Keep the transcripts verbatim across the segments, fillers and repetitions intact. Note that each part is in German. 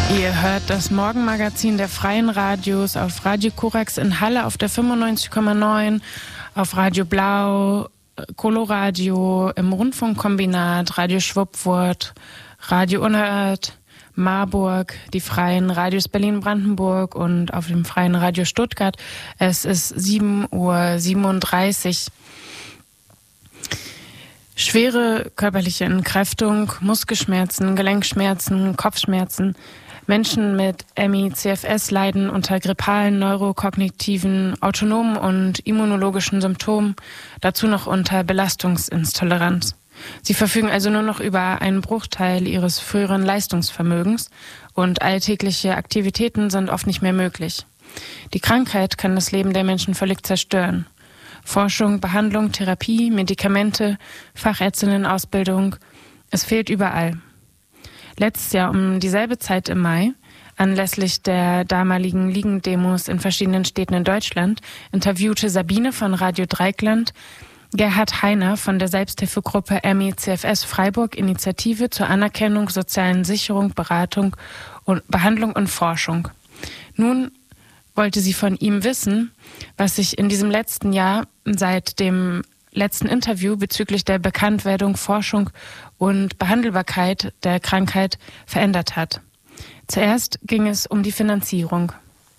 Ihr hört das Morgenmagazin der Freien Radios auf Radio Korax in Halle auf der fünfundneunzig Komma neun, auf Radio Blau, Coloradio, im Rundfunkkombinat, Radio Schwuppwurt, Radio Unerhört, Marburg, die Freien Radios Berlin-Brandenburg und auf dem Freien Radio Stuttgart. Es ist sieben Uhr siebenunddreißig. Schwere körperliche Entkräftung, Muskelschmerzen, Gelenkschmerzen, Kopfschmerzen. Menschen mit M I C F S leiden unter grippalen, neurokognitiven, autonomen und immunologischen Symptomen, dazu noch unter Belastungsintoleranz. Sie verfügen also nur noch über einen Bruchteil ihres früheren Leistungsvermögens und alltägliche Aktivitäten sind oft nicht mehr möglich. Die Krankheit kann das Leben der Menschen völlig zerstören. Forschung, Behandlung, Therapie, Medikamente, Fachärztinnenausbildung, es fehlt überall. Letztes Jahr um dieselbe Zeit im Mai, anlässlich der damaligen Ligendemos in verschiedenen Städten in Deutschland, interviewte Sabine von Radio Dreieckland Gerhard Heiner von der Selbsthilfegruppe M I C F S Freiburg Initiative zur Anerkennung, sozialen Sicherung, Beratung und Behandlung und Forschung. Nun wollte sie von ihm wissen, was sich in diesem letzten Jahr seit dem letzten Interview bezüglich der Bekanntwerdung, Forschung und Behandelbarkeit der Krankheit verändert hat. Zuerst ging es um die Finanzierung.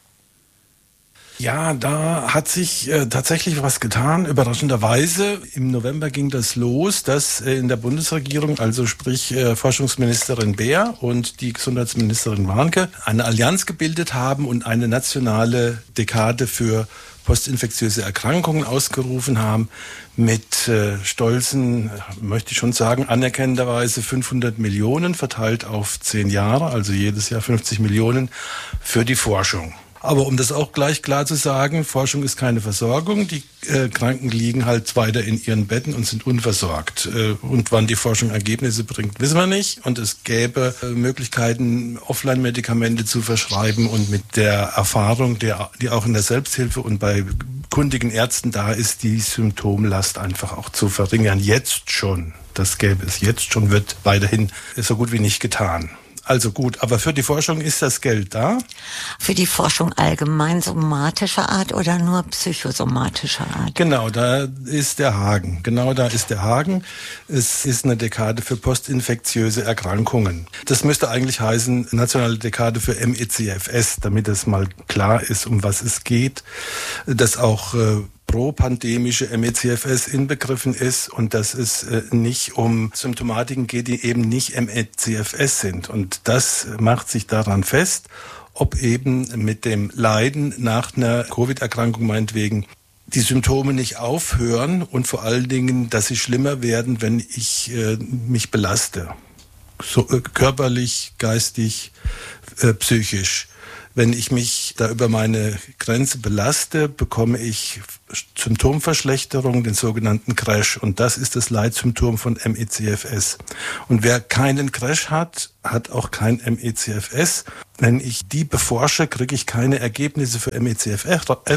Ja, da hat sich äh, tatsächlich was getan. Überraschenderweise, im November ging das los, dass äh, in der Bundesregierung, also sprich äh, Forschungsministerin Beer und die Gesundheitsministerin Warnke, eine Allianz gebildet haben und eine nationale Dekade für postinfektiöse Erkrankungen ausgerufen haben, mit äh, stolzen, möchte ich schon sagen, anerkennenderweise fünfhundert Millionen verteilt auf zehn Jahre, also jedes Jahr fünfzig Millionen für die Forschung. Aber um das auch gleich klar zu sagen, Forschung ist keine Versorgung. Die äh, Kranken liegen halt weiter in ihren Betten und sind unversorgt. Äh, und wann die Forschung Ergebnisse bringt, wissen wir nicht. Und es gäbe äh, Möglichkeiten, Offline-Medikamente zu verschreiben. Und mit der Erfahrung, der, die auch in der Selbsthilfe und bei kundigen Ärzten da ist, die Symptomlast einfach auch zu verringern. Jetzt schon. Das gäbe es jetzt schon, wird weiterhin so gut wie nicht getan. Also gut, aber für die Forschung ist das Geld da? Für die Forschung allgemein somatischer Art oder nur psychosomatischer Art? Genau, da ist der Haken. Genau da ist der Haken. Es ist eine Dekade für postinfektiöse Erkrankungen. Das müsste eigentlich heißen, nationale Dekade für M E C F S, damit es mal klar ist, um was es geht. Dass auch äh, pro-pandemische M E C F S inbegriffen ist und dass es äh, nicht um Symptomatiken geht, die eben nicht M E C F S sind. Und das macht sich daran fest, ob eben mit dem Leiden nach einer Covid-Erkrankung meinetwegen die Symptome nicht aufhören und vor allen Dingen, dass sie schlimmer werden, wenn ich äh, mich belaste. So, äh, körperlich, geistig, äh, psychisch. Wenn ich mich da über meine Grenze belaste, bekomme ich Symptomverschlechterung, den sogenannten Crash. Und das ist das Leitsymptom von M E C F S. Und wer keinen Crash hat, hat auch kein M E C F S. Wenn ich die beforsche, kriege ich keine Ergebnisse für M E C F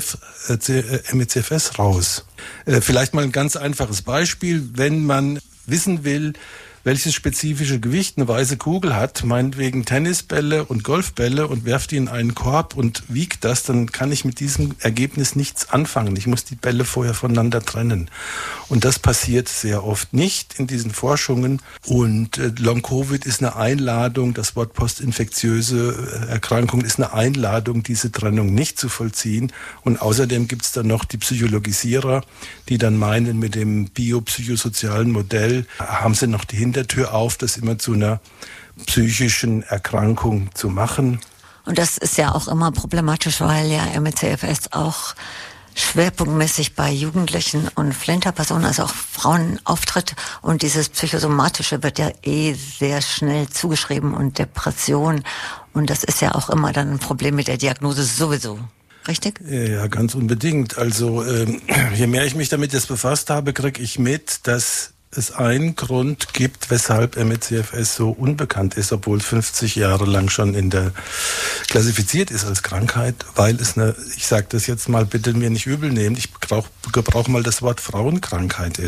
S raus. Vielleicht mal ein ganz einfaches Beispiel. Wenn man wissen will, welches spezifische Gewicht eine weiße Kugel hat, meinetwegen Tennisbälle und Golfbälle, und werft die in einen Korb und wiegt das, dann kann ich mit diesem Ergebnis nichts anfangen. Ich muss die Bälle vorher voneinander trennen. Und das passiert sehr oft nicht in diesen Forschungen. Und äh, Long-Covid ist eine Einladung, das Wort postinfektiöse Erkrankung ist eine Einladung, diese Trennung nicht zu vollziehen. Und außerdem gibt es dann noch die Psychologisierer, die dann meinen, mit dem biopsychosozialen Modell haben sie noch die Hintertür auf, das immer zu einer psychischen Erkrankung zu machen. Und das ist ja auch immer problematisch, weil ja M E C F S auch schwerpunktmäßig bei Jugendlichen und Flinterpersonen, also auch Frauen auftritt. Und dieses Psychosomatische wird ja eh sehr schnell zugeschrieben und Depression. Und das ist ja auch immer dann ein Problem mit der Diagnose sowieso. Richtig? Ja, ganz unbedingt. Also ähm, je mehr ich mich damit jetzt befasst habe, kriege ich mit, dass es einen Grund gibt, weshalb M E C F S so unbekannt ist, obwohl es fünfzig Jahre lang schon in der klassifiziert ist als Krankheit, weil es eine, ich sage das jetzt mal, bitte mir nicht übel nehmen, ich gebrauche mal das Wort Frauenkrankheit ist.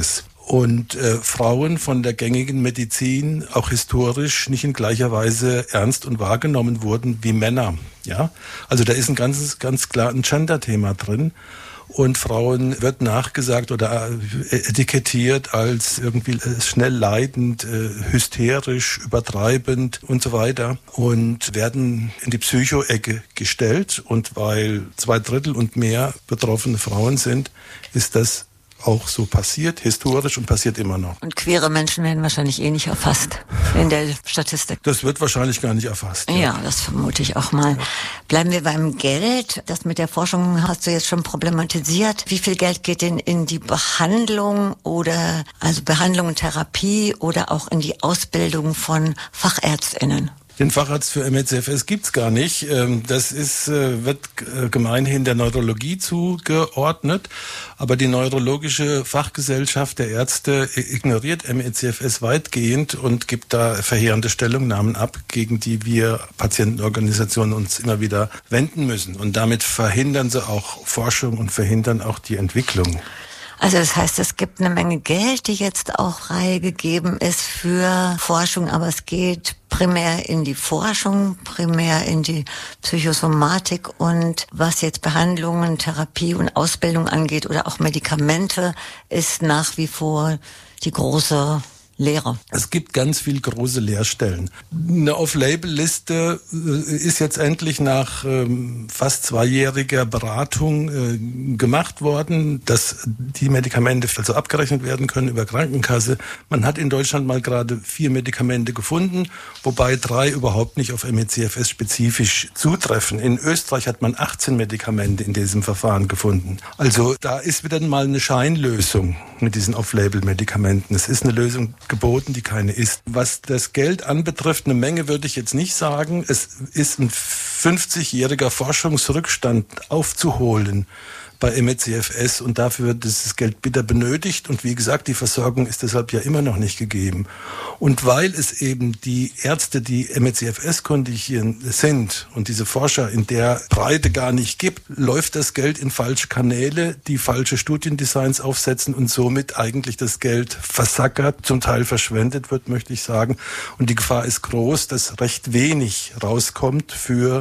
und äh, Frauen von der gängigen Medizin auch historisch nicht in gleicher Weise ernst und wahrgenommen wurden wie Männer. Ja, also da ist ein ganz, ganz klar ein Gender-Thema drin. Und Frauen wird nachgesagt oder etikettiert als irgendwie schnell leidend, hysterisch, übertreibend und so weiter und werden in die Psycho-Ecke gestellt. Und weil zwei Drittel und mehr betroffene Frauen sind, ist das auch so passiert, historisch und passiert immer noch. Und queere Menschen werden wahrscheinlich eh nicht erfasst in der Statistik. Das wird wahrscheinlich gar nicht erfasst. Ja, ja, das vermute ich auch mal. Ja. Bleiben wir beim Geld. Das mit der Forschung hast du jetzt schon problematisiert. Wie viel Geld geht denn in die Behandlung oder, also Behandlung und Therapie oder auch in die Ausbildung von FachärztInnen? Den Facharzt für M E C F S gibt's gar nicht. Das ist, wird gemeinhin der Neurologie zugeordnet. Aber die neurologische Fachgesellschaft der Ärzte ignoriert M E C F S weitgehend und gibt da verheerende Stellungnahmen ab, gegen die wir Patientenorganisationen uns immer wieder wenden müssen. Und damit verhindern sie auch Forschung und verhindern auch die Entwicklung. Also das heißt, es gibt eine Menge Geld, die jetzt auch freigegeben ist für Forschung, aber es geht primär in die Forschung, primär in die Psychosomatik und was jetzt Behandlungen, Therapie und Ausbildung angeht oder auch Medikamente, ist nach wie vor die große Lehre. Es gibt ganz viel große Leerstellen. Eine Off-Label-Liste ist jetzt endlich nach ähm, fast zweijähriger Beratung äh, gemacht worden, dass die Medikamente also abgerechnet werden können über Krankenkasse. Man hat in Deutschland mal gerade vier Medikamente gefunden, wobei drei überhaupt nicht auf M E C F S spezifisch zutreffen. In Österreich hat man achtzehn Medikamente in diesem Verfahren gefunden. Also da ist wieder mal eine Scheinlösung mit diesen Off-Label-Medikamenten. Es ist eine Lösung geboten, die keine ist. Was das Geld anbetrifft, eine Menge würde ich jetzt nicht sagen. Es ist ein fünfzigjähriger Forschungsrückstand aufzuholen bei M E C F S und dafür wird das Geld bitter benötigt und wie gesagt, die Versorgung ist deshalb ja immer noch nicht gegeben. Und weil es eben die Ärzte, die M E C F S-kondigieren sind und diese Forscher in der Breite gar nicht gibt, läuft das Geld in falsche Kanäle, die falsche Studiendesigns aufsetzen und somit eigentlich das Geld versackert, zum Teil verschwendet wird, möchte ich sagen. Und die Gefahr ist groß, dass recht wenig rauskommt für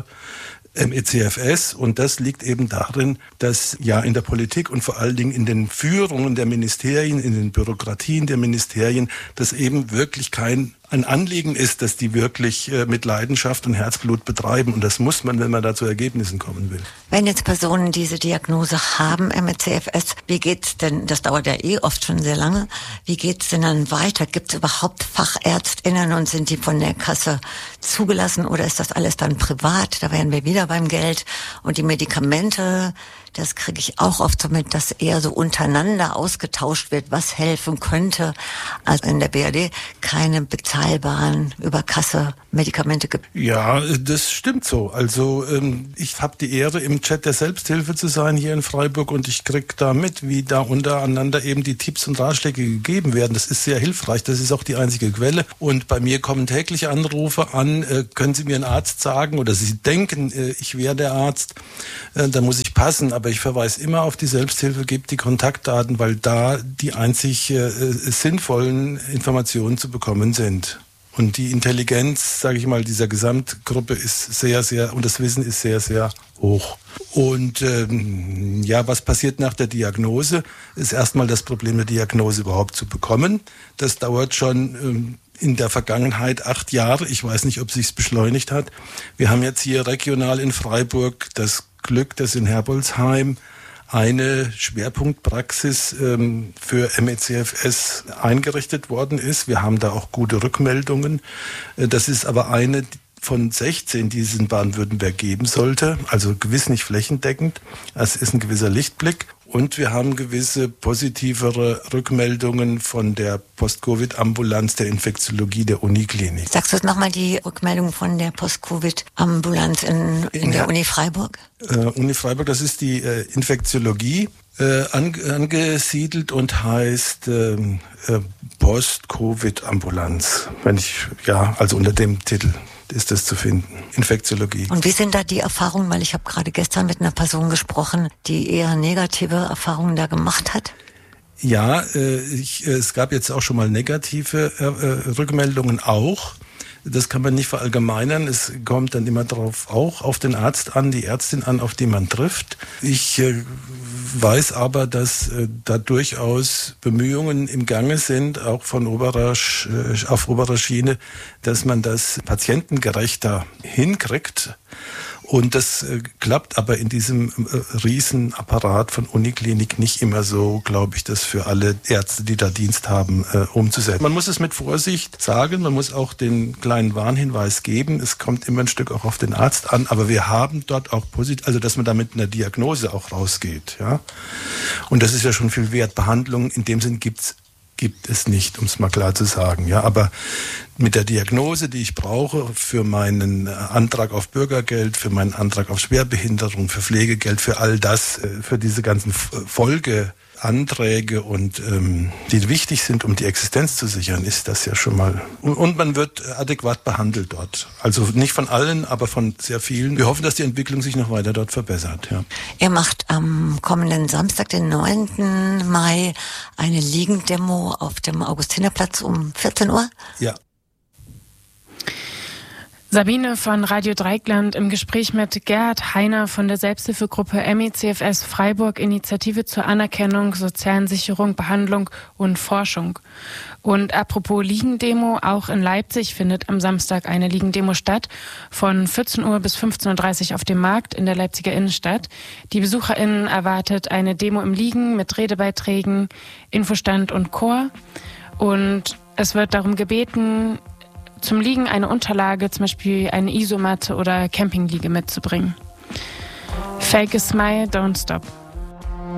M E C F S und das liegt eben darin, dass ja in der Politik und vor allen Dingen in den Führungen der Ministerien, in den Bürokratien der Ministerien, das eben wirklich kein ein Anliegen ist, dass die wirklich äh, mit Leidenschaft und Herzblut betreiben und das muss man, wenn man da zu Ergebnissen kommen will. Wenn jetzt Personen diese Diagnose haben, M E C F S, wie geht's denn, das dauert ja eh oft schon sehr lange, wie geht's denn dann weiter? Gibt's überhaupt FachärztInnen und sind die von der Kasse zugelassen oder ist das alles dann privat? Da wären wir wieder beim Geld und die Medikamente, das kriege ich auch oft so mit, dass eher so untereinander ausgetauscht wird, was helfen könnte. Also in der B R D keine bezahlbaren über Kasse Medikamente gibt. Ja, das stimmt so. Also ähm, ich habe die Ehre, im Chat der Selbsthilfe zu sein hier in Freiburg und ich kriege da mit, wie da untereinander eben die Tipps und Ratschläge gegeben werden. Das ist sehr hilfreich. Das ist auch die einzige Quelle. Und bei mir kommen täglich Anrufe an, äh, können Sie mir einen Arzt sagen oder Sie denken, äh, ich wäre der Arzt, äh, da muss ich passen. Aber ich verweise immer auf die Selbsthilfe, gebe die Kontaktdaten, weil da die einzig äh, sinnvollen Informationen zu bekommen sind. Und die Intelligenz, sage ich mal, dieser Gesamtgruppe ist sehr, sehr, und das Wissen ist sehr, sehr hoch. Und ähm, ja, was passiert nach der Diagnose? Ist erstmal das Problem, eine Diagnose überhaupt zu bekommen. Das dauert schon ähm, in der Vergangenheit acht Jahre. Ich weiß nicht, ob sich's beschleunigt hat. Wir haben jetzt hier regional in Freiburg das Glück, dass in Herbolzheim eine Schwerpunktpraxis ähm, für M E C F S eingerichtet worden ist. Wir haben da auch gute Rückmeldungen. Äh, das ist aber eine von sechzehn, die es in Baden-Württemberg geben sollte. Also gewiss nicht flächendeckend. Es ist ein gewisser Lichtblick. Und wir haben gewisse positivere Rückmeldungen von der Post-Covid-Ambulanz der Infektiologie der Uniklinik. Sagst du nochmal die Rückmeldung von der Post-Covid-Ambulanz in, in, in der ja. Uni Freiburg? Äh, Uni Freiburg, das ist die äh, Infektiologie äh, an, angesiedelt und heißt äh, äh, Post-Covid-Ambulanz. Wenn ich, ja, also unter dem Titel ist das zu finden. Infektiologie. Und wie sind da die Erfahrungen? Weil ich habe gerade gestern mit einer Person gesprochen, die eher negative Erfahrungen da gemacht hat. Ja, äh, ich, äh, es gab jetzt auch schon mal negative äh, Rückmeldungen auch. Das kann man nicht verallgemeinern. Es kommt dann immer darauf auch auf den Arzt an, die Ärztin an, auf die man trifft. Ich äh, weiß aber, dass äh, da durchaus Bemühungen im Gange sind, auch von oberer, äh, auf oberer Schiene, dass man das patientengerechter hinkriegt. Und das äh, klappt aber in diesem äh, Riesenapparat von Uniklinik nicht immer so, glaube ich, das für alle Ärzte, die da Dienst haben, äh, umzusetzen. Man muss es mit Vorsicht sagen, man muss auch den kleinen Warnhinweis geben. Es kommt immer ein Stück auch auf den Arzt an, aber wir haben dort auch positiv, also dass man da mit einer Diagnose auch rausgeht. Ja? Und das ist ja schon viel wert. Behandlung in dem Sinn gibt's gibt es nicht, um es mal klar zu sagen. Ja, aber mit der Diagnose, die ich brauche für meinen Antrag auf Bürgergeld, für meinen Antrag auf Schwerbehinderung, für Pflegegeld, für all das, für diese ganzen Folgeanträge und ähm, die wichtig sind, um die Existenz zu sichern, ist das ja schon mal. Und man wird adäquat behandelt dort. Also nicht von allen, aber von sehr vielen. Wir hoffen, dass die Entwicklung sich noch weiter dort verbessert. Ja. Ihr macht am kommenden Samstag, den neunten Mai, eine Liegendemo auf dem Augustinerplatz um vierzehn Uhr? Ja. Sabine von Radio Dreieckland im Gespräch mit Gerhard Heiner von der Selbsthilfegruppe M E C F S Freiburg, Initiative zur Anerkennung, sozialen Sicherung, Behandlung und Forschung. Und apropos Liegendemo, auch in Leipzig findet am Samstag eine Liegendemo statt, von vierzehn Uhr bis fünfzehn Uhr dreißig auf dem Markt in der Leipziger Innenstadt. Die BesucherInnen erwartet eine Demo im Liegen mit Redebeiträgen, Infostand und Chor. Und es wird darum gebeten, zum Liegen eine Unterlage, zum Beispiel eine Isomatte oder Campingliege mitzubringen. Fake a smile, don't stop.